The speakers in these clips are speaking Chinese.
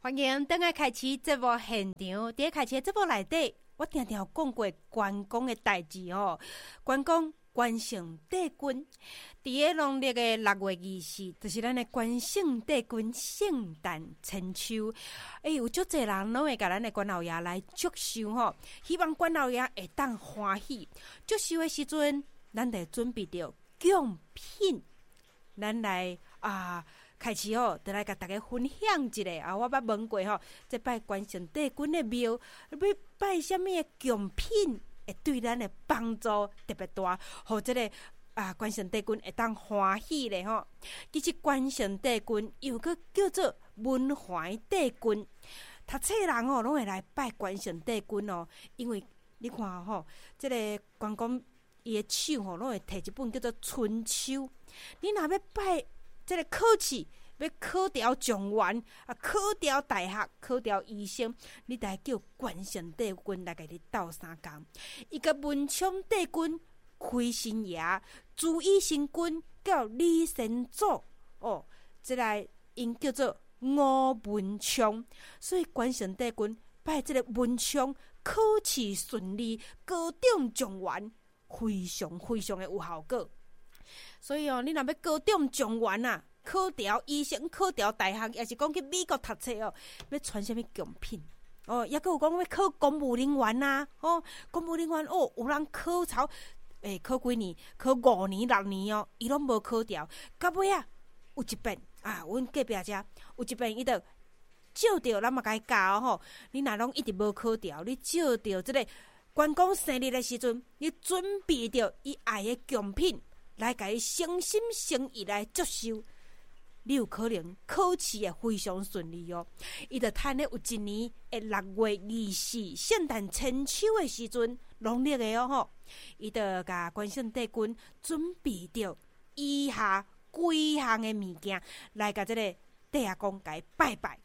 欢迎等下开始节目现场。伫开始节目内底，我常常讲过关公的代志哦。关公关圣帝君，伫个农历的6月20日，就是咱的关圣帝君圣诞千秋。有足侪人拢会甲咱的关老爷来祝寿吼，希望关老爷会当欢喜。祝寿的时阵，咱得准备着奖品，咱来开始吼，就来甲大家分享一下我捌问过吼，这拜关圣帝君的庙，要拜什么的奖品会对咱的帮助特别大，互这个关圣帝君会当欢喜咧吼。其实关圣帝君又个叫做文怀帝君，读册人拢会来拜关圣帝君哦，因为你看吼，这个关公伊的手拢会摕一本叫做《春秋》，你若要拜。这个考试要考调状元考调大学，考调医生，你得叫关圣帝君来给你斗相共。伊个文昌帝君开新爷，朱翊圣君叫李先祖这个因叫做吴文昌，所以关圣帝君拜这个文昌考试顺利，高中状元，非常非常的有效果。所以你若要高中状元考调医生，考调大学，也是讲去美国读册要传什么奖品也佫有讲要考公务人员公务人员有人考考几年，考5年6年伊拢无考调，到尾有一遍阮隔壁遮有一遍伊就照着咱嘛甲伊教你若拢一直无考调，你照着这个关公生日的时阵，你准备着伊爱的奖品。来甲伊诚心诚意来接受，你有可能考试会非常顺利伊就趁咧有一年的6月24圣诞千秋的时阵，农历的伊就甲关圣帝君准备着以下几项的物件，来甲这个帝阿公甲伊拜拜。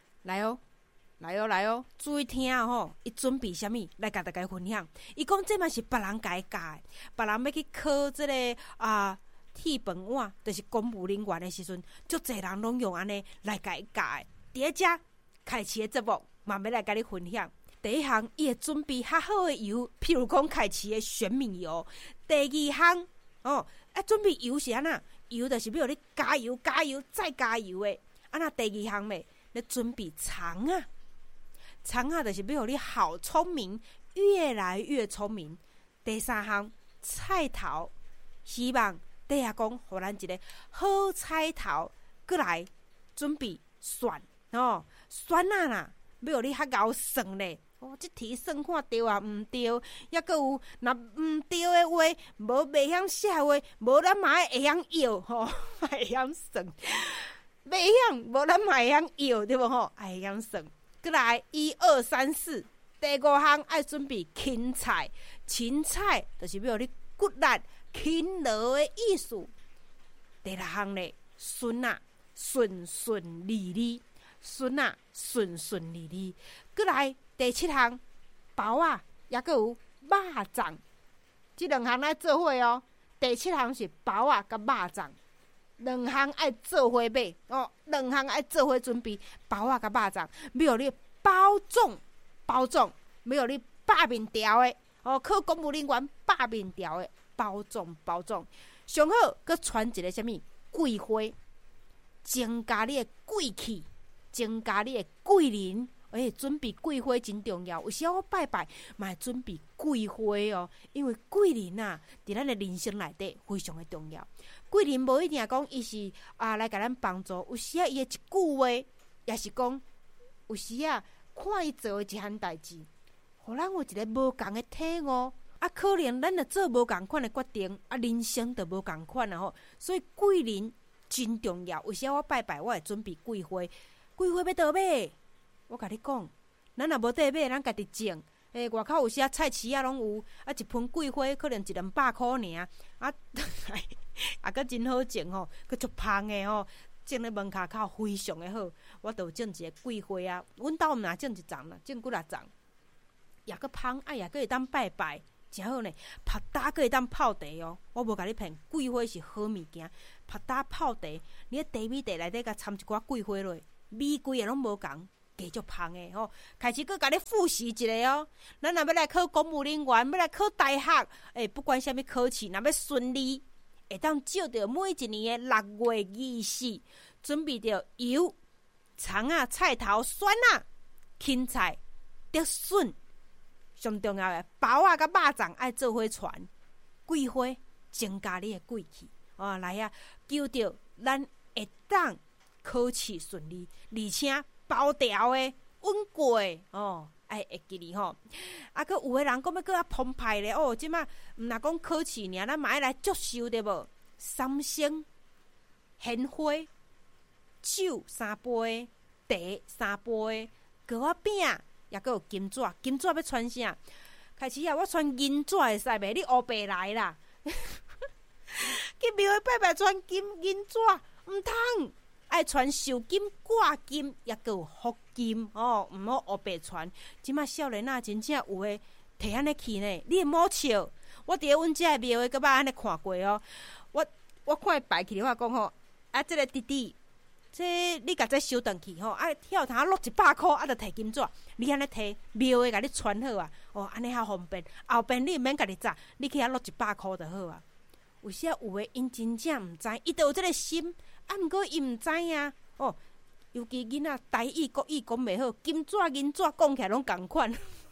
来哦，注意听伊准备什么来甲大家分享。伊讲这嘛是别人甲伊教的，别人要去考这个铁饭碗，就是公务人员的时阵，足侪人拢用安尼来甲伊教的。第一只开始的节目，嘛要来甲你分享。第一项，伊会准备较好的油，譬如讲开始的玄米油。第二项准备油是安那？油就是要你加油、加油再加油的。那第二项咧，你准备肠肠就是要你好聪明，越来越聪明。第三项菜头，希望帝阿公互咱一个好菜头，过来准备蒜蒜啦，要你较贤算咧。这题算看对毋对？抑佫有若毋对的话，无袂晓写话，无咱嘛会晓摇会晓算。袂晓，无咱嘛会晓摇对无会晓算。过来1、2、3、4，第5项爱准备芹菜，芹菜就是要你骨力勤劳的意思。第6项咧，孙顺顺利利，孙顺顺利利。过来第7项，包也佫有肉粽，这2项爱做伙第7项是包甲肉粽。2项爱做伙买2项爱做伙准备包甲肉粽，要你包粽，要你8面条的考公务人员8面条的包粽，上好佮传一个什么桂花，增加你的贵气，增加你的贵人。准备桂花真重要，有时候我拜拜嘛会准备桂花因为贵人伫咱的人生内底非常的重要。贵人无一定讲伊是来甲咱帮助，有时伊的一句话，也是讲有时看伊做的一项代志，互咱有一个无共的体悟可能咱就做无共款的决定人生就无共款所以贵人真重要。有时候我拜拜我会准备桂花要倒买？我甲你讲，咱若无地买，咱家己种。外口有些菜市拢有一盆桂花可能100-200块尔佫真好种佫足芳的种咧门骹口非常的好。我就种一个桂花阮兜毋若种一丛啦，种几啊丛，也佫芳也佫会当拜拜，真好呢。拍打佫会当泡茶我无甲你骗，桂花是好物件。拍打泡茶，你茶米茶内底甲掺一寡桂花落，味规也拢无共。 加足芳的吼，开始佮甲你复习一下哦。咱若要来考公务人员，要来考大学，不管啥物考试，若要顺利，会当照着每一年的6月24，准备着油、葱啊、菜头、蒜啊、芹菜、竹笋，上重要的包啊、甲肉粽爱做伙传，桂花增加你的贵气哦，来啊，求着咱会当考试顺利，而且包条的、稳过的哦，爱会记哩吼。啊，佮有的人讲要佮较澎湃咧哦，即马毋若讲考试尔，咱嘛爱来祝寿对无？三星、鲜花、酒3杯、茶3杯，糕仔饼也佮有金纸，金纸要穿啥？开始啊，我穿银纸会使袂？你乌白来啦！去庙会拜拜穿银纸，毋通。爱穿寿金、挂金，也佮有福金哦，毋好黑白穿。即马少年仔真正有诶，摕安尼去呢。你会摸笑，我伫咧阮遮诶庙会，佮捌安尼看过哦。我看伊摆起，我讲吼，啊，即个弟弟，这你甲这收转去吼，啊，跳堂落100箍，啊，着摕金纸，你安尼摕庙会甲你传好啊，哦，安尼较方便。后边你毋免家己扎，你去遐落100箍就好啊。有时有诶，因真正毋知，伊着有即个心。啊，毋过伊毋知影哦，尤其囡仔台语、国语讲袂好，金纸、银纸讲起来拢共款，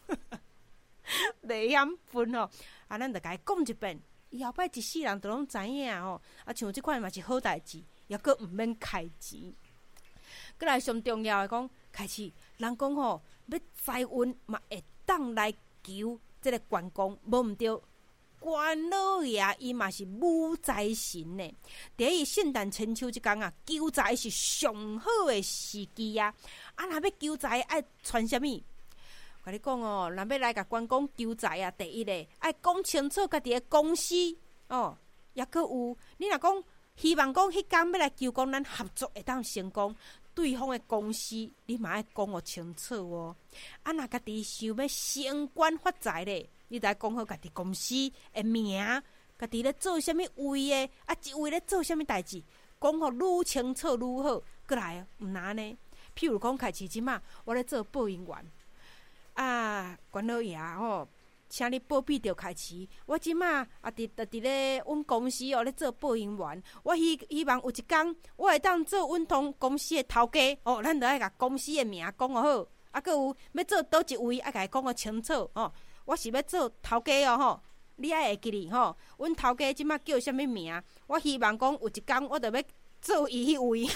袂晓分哦。啊，咱着甲伊讲一遍，伊后摆一世人都拢知影哦。啊，像即款嘛是好代志，抑阁毋免开钱。过来上重要诶，讲开始，人讲吼，要财运嘛会当来求即个关公，无毋对。关老爷伊嘛是武财神呢，伫伊圣诞千秋即天啊，求财是上好的时机啊！啊，若要求财爱传啥物？甲你讲哦，若要来甲关公求财啊，第一咧爱讲清楚家己的公司哦，抑阁有你若讲希望讲迄天要来求讲咱合作会当成功，对方的公司你嘛爱讲互清楚哦。啊，若家己想要升官发财咧。你得讲好家己公司的名，家己咧做啥物位的，啊，一位咧做啥物代志，讲好愈清楚愈好。过来毋难呢。譬如讲开始即马，我咧做报音员，啊，关老爷吼，请你报备着开始。我即马啊，伫咧阮公司哦咧做报音员，我希望有一天我会当做阮同公司的头家哦，咱着爱甲公司的名讲好，啊，阁有要做倒一位，爱甲伊讲个清楚哦。我是要做头家哦吼，你爱会记哩吼。阮头家即马叫啥物名？我希望讲有一天我着要做伊迄位。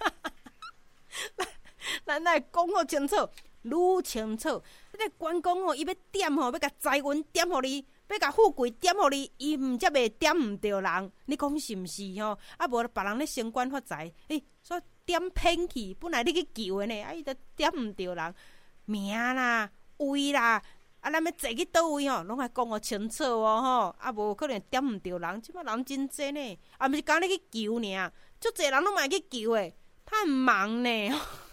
咱来讲好清楚，愈清楚。迄个关公吼，伊要点吼，要甲财运点互你，要甲富贵点互你，伊毋则袂点毋着人。你讲是毋是吼？啊，无别人咧升官发财，所以点偏去，本来你去求的呢，啊，伊着点毋着人名啦、位啦。啊，咱要坐去倒位吼，拢爱讲互清楚哦吼，啊无可能点毋着人。即摆人真济呢，啊毋是讲你去求尔，足济人拢嘛去求诶，太忙呢。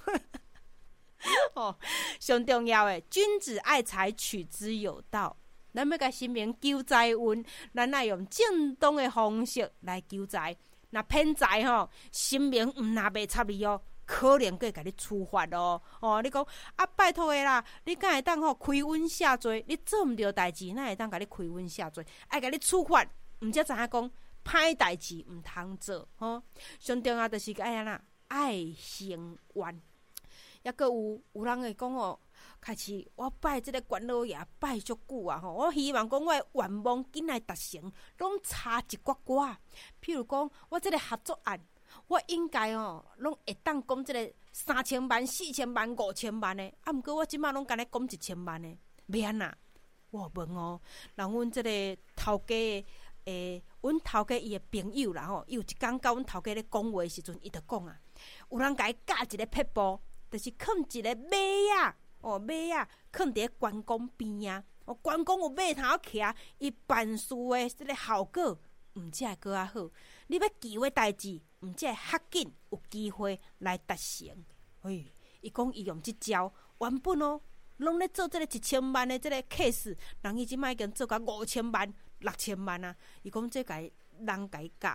哦，上重要诶，君子爱财，取之有道。咱要甲神明求财运，咱爱用正当诶方式来求财。若骗财吼，神明毋若袂插你哦。可能会甲你处罚哦，哦，你讲啊，拜托诶啦，你敢会当吼开恩下罪？你做毋着代志，哪会当甲你开恩下罪？爱甲你处罚，毋则知影讲歹代志毋通做吼。上重要就是爱安那爱行愿，抑阁有人会讲哦，开始我拜即个关老爷拜足久啊吼，我希望讲我诶愿望紧来达成，拢差一寡寡。譬如讲我即个合作案。我应该哦，拢会当讲即个3000万、4000万、5000万的，啊，毋过我即马拢干咧讲1000万的，要安那？我问哦，人阮即个头家阮头家伊的朋友啦吼，伊有一天甲阮头家咧讲话的时阵，伊就讲啊，有人甲伊教一个撇步，就是放一个马啊，哦，马啊，放伫咧关公边啊，哦，关公有马头徛，伊办事的即个效果，毋则会搁较好。你要求的代志，毋则会较紧有机会来达成。伊讲伊用即招，原本哦，拢咧做即个1000万的即个 case， 人伊即摆已经做到5000万、6000万啊。伊讲这人甲伊教的，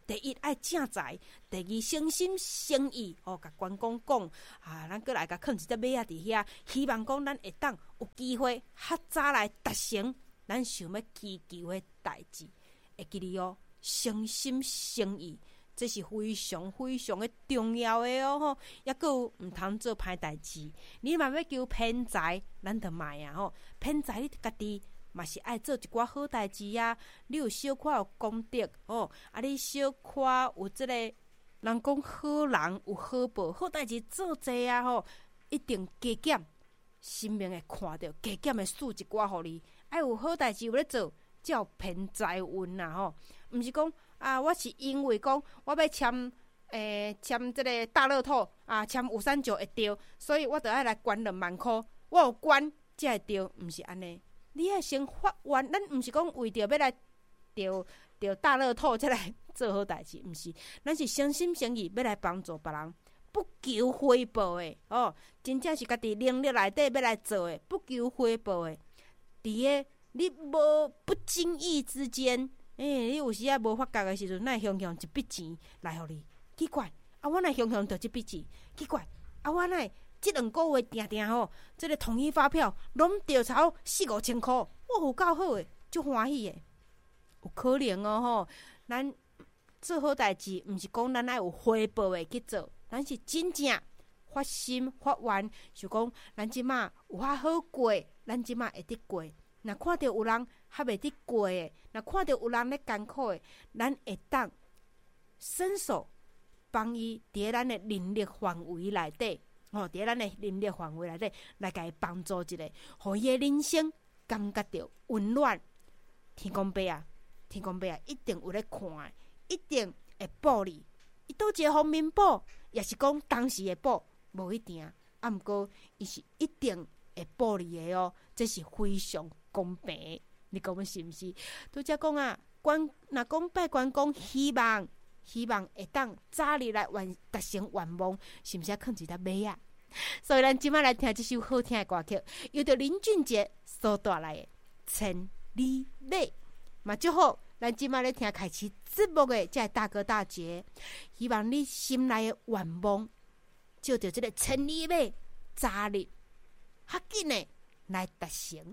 第一爱正财，第二诚心诚意，甲关公讲咱过来甲放一只马伫遐，希望讲咱会当有机会较早来达成咱想要祈求的代志。会记哩诚心诚意，这是非常非常的重要的吼。抑佫有毋通做歹代志，你嘛要求偏财，咱着卖偏财你家己嘛是爱做一寡好代志啊。你有小可有功德你小可有即个人讲好人有好报，好代志做侪啊一定加减神明会看到，加减会赐一寡互你。爱有好代志有咧做，才有偏财运毋是讲我是因为讲我要签即个大乐透签53九会中，所以我着爱来捐2万箍，我有捐才会中，毋是安尼。你爱先发愿，咱毋是讲为着要来着大乐透才来做好代志，毋是，咱是诚心诚意要来帮助别人，不求回报的真正是家己能力内底要来做的，不求回报的。伫个你无不经意之间，你有时啊无发觉的时阵，咱会一笔钱来互你，奇怪我哪会着这笔钱？奇怪我哪会这2个月定定这个统一发票拢着超4-5千块，我有够好诶，足欢喜诶。有可能咱做好代志，毋是讲咱爱有回报诶去做，咱是真正发心发愿，就讲咱即马有较好过，咱即马会得过。若看到有人较袂得过诶，若看到有人咧艰苦诶，咱会当伸手帮伊伫咱诶能力范围内底伫咱诶能力范围内底来甲伊帮助一下，互伊诶人生感觉到温暖。天公伯啊，天公伯啊，一定有咧看的，一定会保你。伊倒一个方面保，也是讲当时会保，无一定。毋过伊是一定会保你的这是非常公平。你讲是毋是？拄则讲若讲拜关公，希望会当早日来达成愿望，是毋是放一只马啊？所以咱即摆来听这首好听的歌曲，由着林俊杰所带来的《千里马》，嘛就好。咱即摆咧听开始节目的这大哥大姐，希望你心内的愿望，就着这个千里马早日较紧的来达成。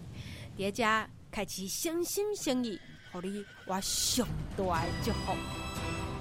伫遮开始诚心诚意，互你我上大的祝福。